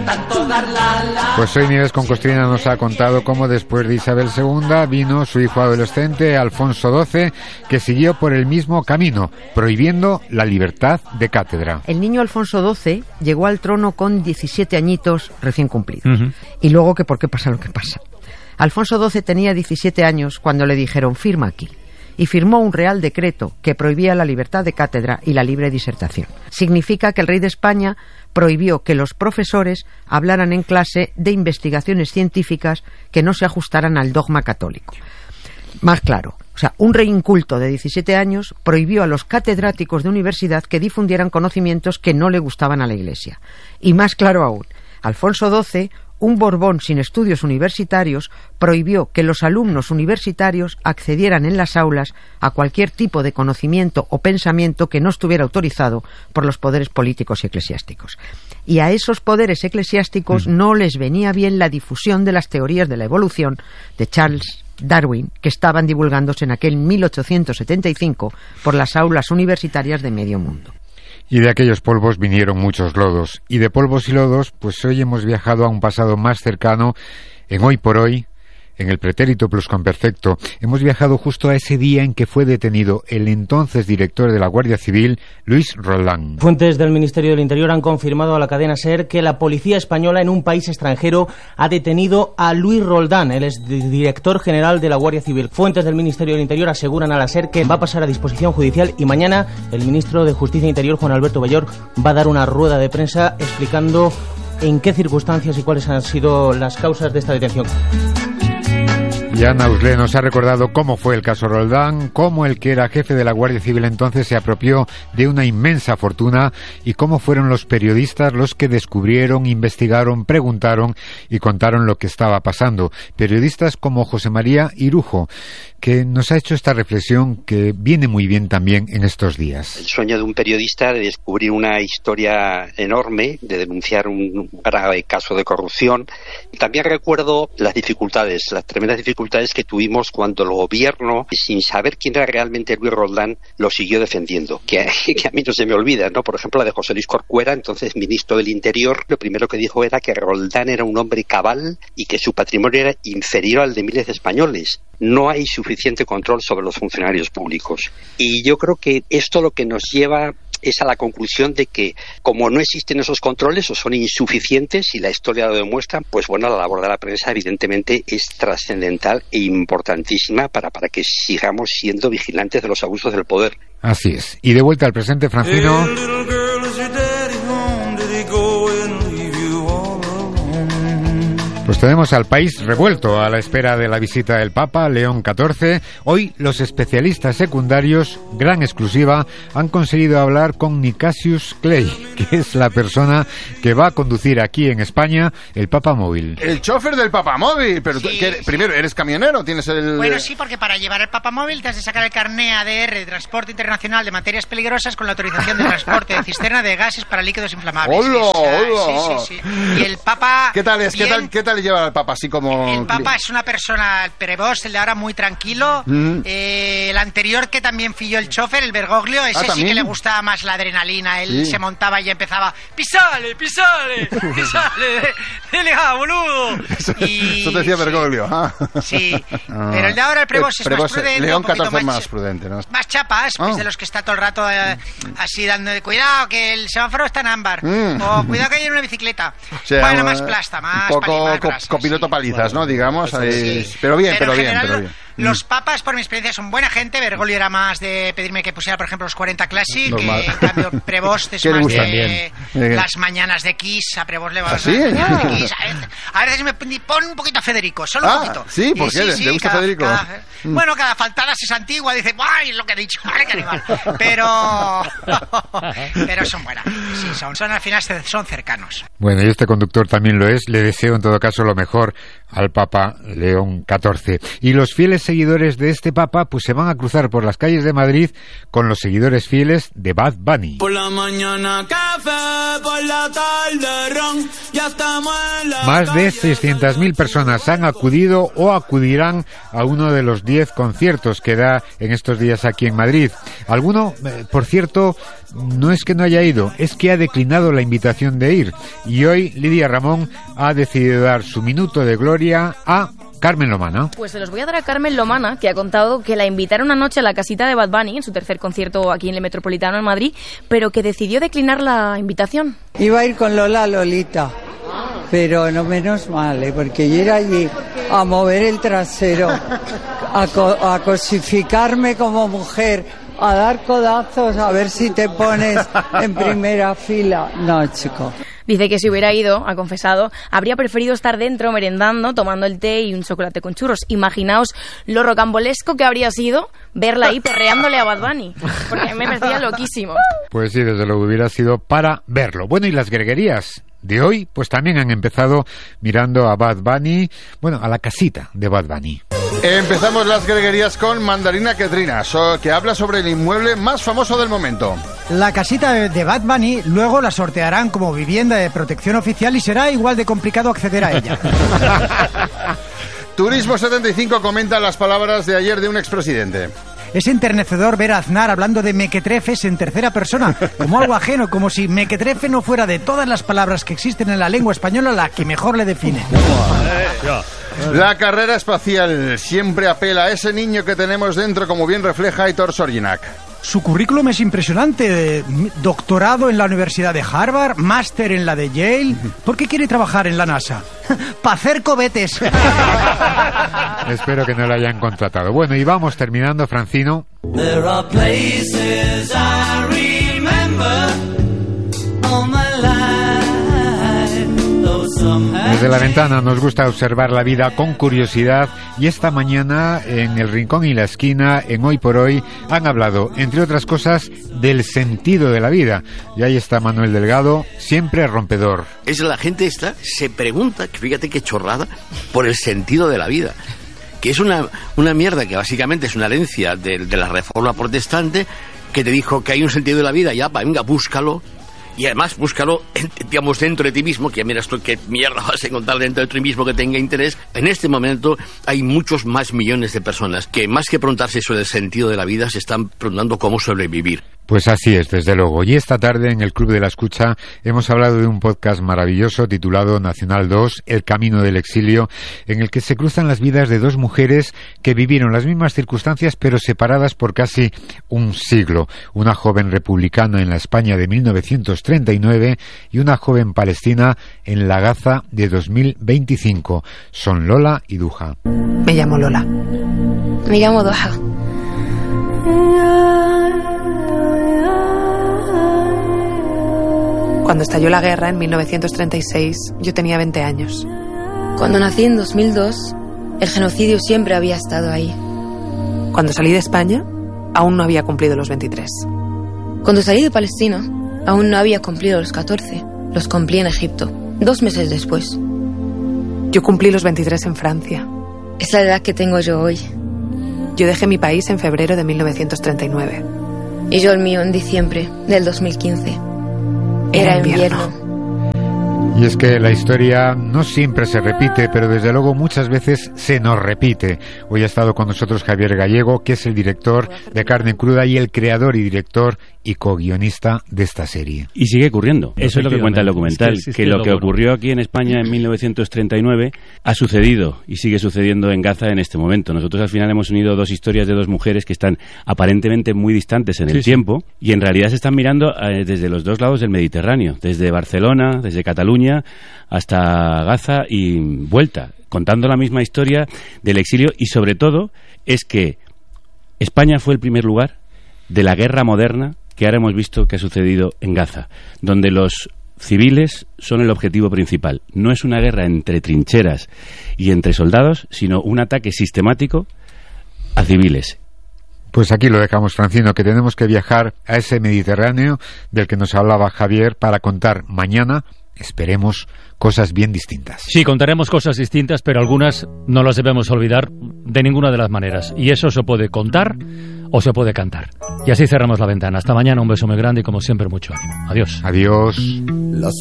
tanto dar la. Pues hoy Nieves con Costrina nos ha contado cómo después de Isabel II vino su hijo adolescente Alfonso XII, que siguió por el mismo camino, prohibiendo la libertad de cátedra. El niño Alfonso XII llegó al trono con 17 añitos recién cumplidos. Y luego que por qué pasa lo que pasa. Alfonso XII tenía 17 años cuando le dijeron firma aquí. Y firmó un real decreto que prohibía la libertad de cátedra y la libre disertación. Significa que el rey de España prohibió que los profesores hablaran en clase de investigaciones científicas que no se ajustaran al dogma católico. Más claro, o sea, un rey inculto de 17 años prohibió a los catedráticos de universidad que difundieran conocimientos que no le gustaban a la Iglesia. Y más claro aún, Alfonso XII, un Borbón sin estudios universitarios, prohibió que los alumnos universitarios accedieran en las aulas a cualquier tipo de conocimiento o pensamiento que no estuviera autorizado por los poderes políticos y eclesiásticos. Y a esos poderes eclesiásticos no les venía bien la difusión de las teorías de la evolución de Charles Darwin, que estaban divulgándose en aquel 1875 por las aulas universitarias de medio mundo. Y de aquellos polvos vinieron muchos lodos. Y de polvos y lodos, pues hoy hemos viajado a un pasado más cercano, en Hoy por Hoy, en el pretérito pluscuamperfecto. Hemos viajado justo a ese día en que fue detenido el entonces director de la Guardia Civil, Luis Roldán. Fuentes del Ministerio del Interior han confirmado a la cadena SER que la policía española en un país extranjero ha detenido a Luis Roldán, el exdirector general de la Guardia Civil. Fuentes del Ministerio del Interior aseguran a la SER que va a pasar a disposición judicial y mañana el ministro de Justicia e Interior, Juan Alberto Bellor, va a dar una rueda de prensa explicando en qué circunstancias y cuáles han sido las causas de esta detención. Y Ana Usle nos ha recordado cómo fue el caso Roldán, cómo el que era jefe de la Guardia Civil entonces se apropió de una inmensa fortuna y cómo fueron los periodistas los que descubrieron, investigaron, preguntaron y contaron lo que estaba pasando. Periodistas como José María Irujo, que nos ha hecho esta reflexión que viene muy bien también en estos días. El sueño de un periodista de descubrir una historia enorme, de denunciar un grave caso de corrupción. También recuerdo las dificultades, las tremendas dificultades que tuvimos cuando el gobierno, sin saber quién era realmente Luis Roldán, lo siguió defendiendo, que a mí no se me olvida, ¿no? Por ejemplo, la de José Luis Corcuera, entonces ministro del Interior, lo primero que dijo era que Roldán era un hombre cabal y que su patrimonio era inferior al de miles de españoles. No hay suficiente control sobre los funcionarios públicos. Y yo creo que esto lo que nos lleva es a la conclusión de que, como no existen esos controles o son insuficientes y la historia lo demuestra, pues bueno, la labor de la prensa evidentemente es trascendental e importantísima para que sigamos siendo vigilantes de los abusos del poder. Así es. Y de vuelta al presente, Francino. Pues tenemos al país revuelto a la espera de la visita del Papa León XIV. Hoy los especialistas secundarios, gran exclusiva, han conseguido hablar con Nicasius Clay, que es la persona que va a conducir aquí en España el Papa Móvil. El chofer del Papa Móvil, pero sí, primero, ¿eres camionero? ¿Tienes el...? Bueno, sí, porque para llevar el Papa Móvil te has de sacar el carné ADR de Transporte Internacional de Materias Peligrosas con la autorización de transporte de cisterna de gases para líquidos inflamables. ¡Hola! Sí. Y el Papa... ¿Qué tal es? Bien, ¿Qué tal lleva al Papa así como...? El Papa es una persona, el prebost, el de ahora, muy tranquilo. El anterior, que también fui yo, el chofer, el Bergoglio, ese sí que le gustaba más la adrenalina. Él se montaba y empezaba, ¡pisale! ¡Dele, boludo! Eso te decía Bergoglio. Sí, pero el de ahora, el prebost, es más prudente. León XIV más prudente, ¿no? Más chapas, es de los que está todo el rato así dando de cuidado, que el semáforo está en ámbar. O cuidado que hay una bicicleta. O sea, bueno, más plasta, más un poco copiloto palizas, ¿no? Digamos. Pero bien. Los papas, por mi experiencia, son buena gente. Bergoglio era más de pedirme que pusiera, por ejemplo, los 40 Classic. Normal. Que en cambio Prevost es más de las mañanas de Kiss. A Prevost le va a Kiss. A veces me pon un poquito a Federico, solo un poquito. ¿Sí? ¿Por qué? ¿Le gusta Federico? Bueno, cada faltada es antigua. Dice, ¡ay! Es lo que he dicho. ¡Ay, qué animal! Pero son buenas. Sí, son al final son cercanos. Bueno, y este conductor también lo es. Le deseo en todo caso lo mejor al Papa León XIV. Y los fieles seguidores de este papa pues se van a cruzar por las calles de Madrid con los seguidores fieles de Bad Bunny. Por la mañana café, por la tarde ron, ya estamos en la Más de 600.000 personas han acudido o acudirán a uno de los 10 conciertos que da en estos días aquí en Madrid. Alguno, por cierto, no es que no haya ido, es que ha declinado la invitación de ir. Y hoy Lidia Ramón ha decidido dar su minuto de gloria a Carmen Lomana. Pues se los voy a dar a Carmen Lomana, que ha contado que la invitaron anoche a la casita de Bad Bunny, en su tercer concierto aquí en el Metropolitano en Madrid, pero que decidió declinar la invitación. Iba a ir con Lolita, pero no, menos mal, porque yo era allí a mover el trasero, a cosificarme como mujer, a dar codazos, a ver si te pones en primera fila. No, chico. Dice que si hubiera ido, ha confesado, habría preferido estar dentro merendando, tomando el té y un chocolate con churros. Imaginaos lo rocambolesco que habría sido verla ahí perreándole a Bad Bunny, porque me parecía loquísimo. Pues sí, desde luego hubiera sido para verlo. Bueno, y las greguerías de hoy, pues también han empezado mirando a Bad Bunny, bueno, a la casita de Bad Bunny. Empezamos las greguerías con Mandarina Ketrina, que habla sobre el inmueble más famoso del momento. La casita de Bad Bunny luego la sortearán como vivienda de protección oficial y será igual de complicado acceder a ella. Turismo 75 comenta las palabras de ayer de un expresidente. Es enternecedor ver a Aznar hablando de mequetrefes en tercera persona, como algo ajeno, como si mequetrefe no fuera de todas las palabras que existen en la lengua española la que mejor le define. La carrera espacial siempre apela a ese niño que tenemos dentro, como bien refleja Aitor Sorginac. Su currículum es impresionante. Doctorado en la Universidad de Harvard, máster en la de Yale. ¿Por qué quiere trabajar en la NASA? ¡Para hacer cohetes! Espero que no lo hayan contratado. Bueno, y vamos terminando, Francino. There are places I remember all my life. Desde la ventana nos gusta observar la vida con curiosidad y esta mañana en El Rincón y la Esquina, en Hoy por Hoy, han hablado, entre otras cosas, del sentido de la vida. Y ahí está Manuel Delgado, siempre rompedor. Es la gente esta, se pregunta, fíjate qué chorrada, por el sentido de la vida. Que es una mierda que básicamente es una herencia de la Reforma Protestante, que te dijo que hay un sentido de la vida, ya, venga, búscalo. Y además, búscalo, digamos, dentro de ti mismo, que ya miras tú qué mierda vas a encontrar dentro de ti mismo que tenga interés. En este momento hay muchos más millones de personas que, más que preguntarse sobre el sentido de la vida, se están preguntando cómo sobrevivir. Pues así es, desde luego. Y esta tarde en el Club de la Escucha hemos hablado de un podcast maravilloso titulado Nacional 2, El Camino del Exilio, en el que se cruzan las vidas de dos mujeres que vivieron las mismas circunstancias pero separadas por casi un siglo. Una joven republicana en la España de 1939 y una joven palestina en la Gaza de 2025. Son Lola y Duha. Me llamo Lola. Me llamo Duha. Cuando estalló la guerra en 1936, yo tenía 20 años. Cuando nací en 2002, el genocidio siempre había estado ahí. Cuando salí de España, aún no había cumplido los 23. Cuando salí de Palestina, aún no había cumplido los 14. Los cumplí en Egipto, 2 meses después. Yo cumplí los 23 en Francia. Es la edad que tengo yo hoy. Yo dejé mi país en febrero de 1939. Y yo el mío en diciembre del 2015. Era invierno. Y es que la historia no siempre se repite, pero desde luego muchas veces se nos repite. Hoy ha estado con nosotros Javier Gallego, que es el director de Carne Cruda y el creador y director y co-guionista de esta serie. Y sigue ocurriendo. Eso es lo que cuenta el documental, que lo que ocurrió aquí en España en 1939 ha sucedido y sigue sucediendo en Gaza en este momento. Nosotros al final hemos unido dos historias de dos mujeres que están aparentemente muy distantes en el tiempo y en realidad se están mirando desde los dos lados del Mediterráneo, desde Barcelona, desde Cataluña hasta Gaza y vuelta, contando la misma historia del exilio y sobre todo es que España fue el primer lugar de la guerra moderna que ahora hemos visto que ha sucedido en Gaza, donde los civiles son el objetivo principal. No es una guerra entre trincheras y entre soldados, sino un ataque sistemático a civiles. Pues aquí lo dejamos, Francino, que tenemos que viajar a ese Mediterráneo del que nos hablaba Javier para contar mañana esperemos, cosas bien distintas. Sí, contaremos cosas distintas, pero algunas no las debemos olvidar de ninguna de las maneras. Y eso se puede contar o se puede cantar. Y así cerramos la ventana. Hasta mañana, un beso muy grande y como siempre mucho ánimo. Adiós. Adiós. Las